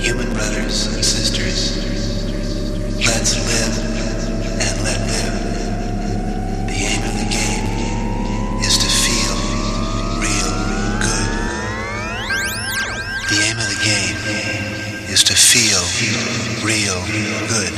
Human brothers and sisters, let's live and let live. The aim of the game is to feel real good. The aim of the game is to feel real good.